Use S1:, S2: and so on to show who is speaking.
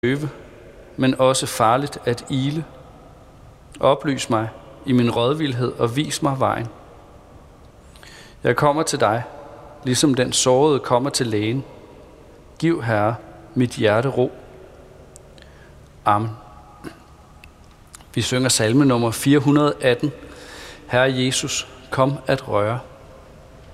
S1: øve, men også farligt at ile. Oplys mig i min rådvildhed og vis mig vejen. Jeg kommer til dig, ligesom den sårede kommer til lægen. Giv, Herre, mit hjerte ro. Amen. Vi synger salme nummer 418. Herre Jesus, kom at røre.